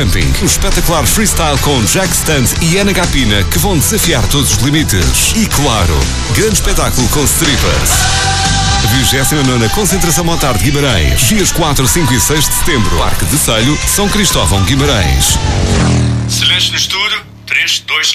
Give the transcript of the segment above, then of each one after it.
Camping. Um espetacular freestyle com Jack Stunt e Ana Gapina que vão desafiar todos os limites. E claro, grande espetáculo com strippers. 29ª Concentração Motar de Guimarães. Dias 4, 5 e 6 de setembro. Parque de Selho, São Cristóvão, Guimarães. Silêncio no estúdio. 3, 2,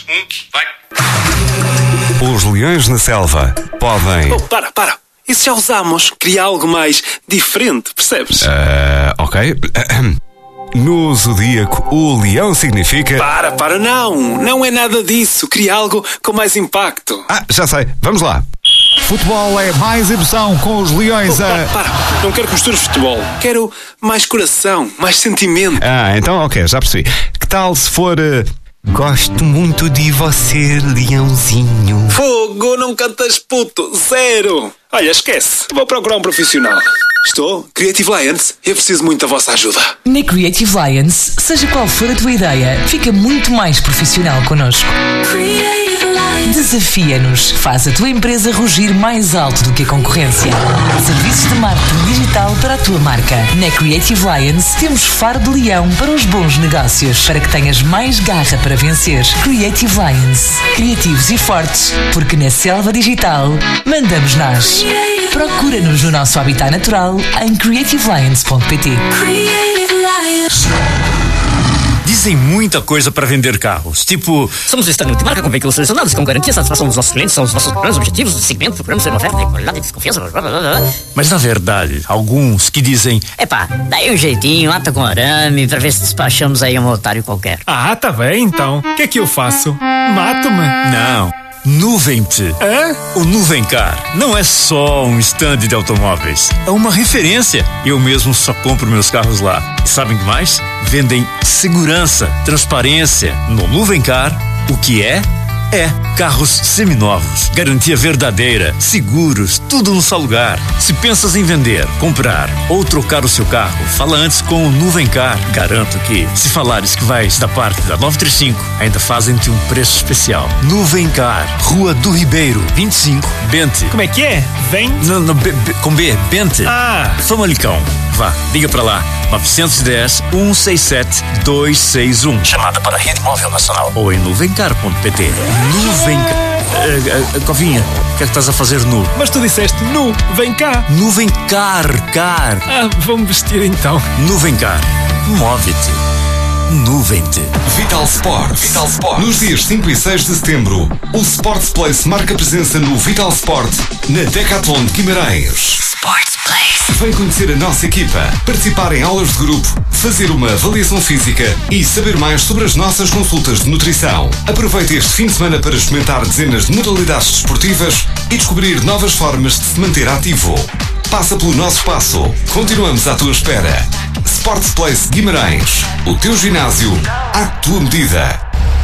1, vai. Os leões na selva podem... Oh, para. Isso já usamos. Queria algo mais diferente, percebes? Ok. No zodíaco, o leão significa... Para, não é nada disso. Queria algo com mais impacto. Já sei. Vamos lá. Futebol é mais emoção com os leões Para. Não quero que mistures futebol. Quero mais coração, mais sentimento. Então ok, já percebi. Que tal se for... Gosto muito de você, leãozinho. Fogo, não cantas puto. 0. Olha, esquece. Vou procurar um profissional. Estou? Creative Lions, eu preciso muito da vossa ajuda. Na Creative Lions, seja qual for a tua ideia, fica muito mais profissional connosco. Desafia-nos. Faz a tua empresa rugir mais alto do que a concorrência. Serviços de marketing digital para a tua marca. Na Creative Lions temos faro de leão para os bons negócios, para que tenhas mais garra para vencer. Creative Lions. Criativos e fortes, porque na selva digital mandamos nós. Procura-nos no nosso habitat natural em creativelions.pt. Dizem muita coisa para vender carros, tipo... Somos um stand multimarca com veículos selecionados com garantia e satisfação dos nossos clientes. São os nossos planos, objetivos, de segmento, procuramos ser uma oferta, qualidade e desconfiança. Mas na verdade, alguns que dizem... Daí um jeitinho, ata com arame, para ver se despachamos aí um otário qualquer. Tá bem então. O que é que eu faço? Mato-me? Não. Nuvem-te. O Nuvencar não é só um stand de automóveis, é uma referência. Eu mesmo só compro meus carros lá. E sabem o que mais? Vendem segurança, transparência. No Nuvencar, o que é carros seminovos, garantia verdadeira, seguros, tudo num só lugar. Se pensas em vender, comprar ou trocar o seu carro, fala antes com o Nuvencar. Garanto que, se falares que vais da parte da 935, ainda fazem-te um preço especial. Nuvencar, Rua do Ribeiro, 25, Bente. Como é que é? Vem? Não, com B, Bente. Famalicão. Vá, liga pra lá. 910-167-261. Chamada para a Rede Móvel Nacional. Ou em nuvencar.pt. Nuvencar. Covinha, o que é que estás a fazer nu? Mas tu disseste nu, vem cá. Nuvencar. Vou-me vestir então. Nuvencar. Move-te. Nuvem-te. Vital Sport. Nos dias 5 e 6 de setembro, o Sports Place marca presença no Vital Sport, na Decathlon de Guimarães. Sports Place. Vem conhecer a nossa equipa, participar em aulas de grupo, fazer uma avaliação física e saber mais sobre as nossas consultas de nutrição. Aproveite este fim de semana para experimentar dezenas de modalidades desportivas e descobrir novas formas de se manter ativo. Passa pelo nosso espaço. Continuamos à tua espera. Sports Place Guimarães. O teu ginásio à tua medida.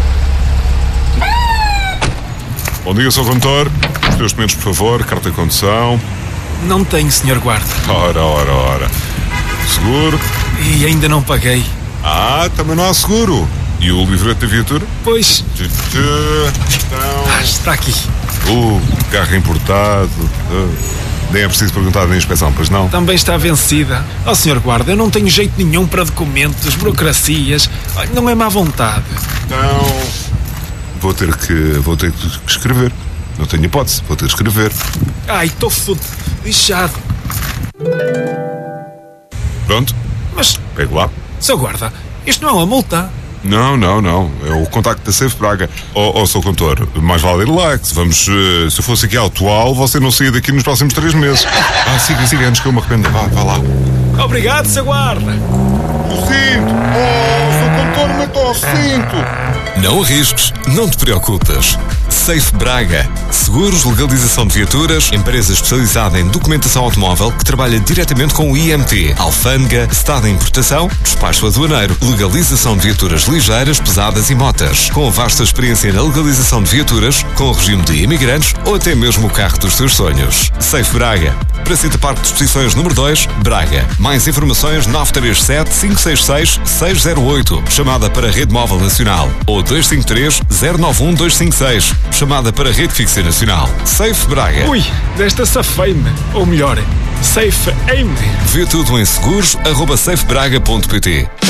Bom dia, Sr. Condutor. Os teus documentos, por favor. Carta de condução. Não tenho, Sr. Guarda. Ora. Seguro. E ainda não paguei. Também não há seguro. E o livreto da viatura? Pois. Então... está aqui. Carro importado. Nem é preciso perguntar na inspeção, pois não? Também está vencida. Sr. Guarda, eu não tenho jeito nenhum para documentos, burocracias. Não é má vontade. Então... Vou ter que escrever. Não tenho hipótese, vou ter que escrever. Estou lixado. Pronto? Mas... Pego lá. Sr. Guarda, isto não é uma multa. Não. É o contacto da Safe Braga. Sr. Condutor, mais vale ir lá. Se eu fosse aqui atual, você não saía daqui nos próximos 3 meses. Siga, antes que eu me arrependa. Vá lá. Obrigado, Sr. Guarda. O cinto! Sr. Condutor, meta o cinto! Não arrisques, não te preocupes. Safe Braga. Seguros, legalização de viaturas, empresa especializada em documentação automóvel que trabalha diretamente com o IMT, alfândega, estado de importação, despacho aduaneiro, legalização de viaturas ligeiras, pesadas e motas. Com vasta experiência na legalização de viaturas, com o regime de imigrantes ou até mesmo o carro dos seus sonhos. Safe Braga. Praceta Parque de Exposições número 2, Braga. Mais informações 937-566-608. Chamada para a Rede Móvel Nacional. Ou 253-091-256. Chamada para a Rede Fixa Nacional. Safe Braga. Desta safei-me. Ou melhor, safe-aim-me. Vê tudo em seguros@safebraga.pt.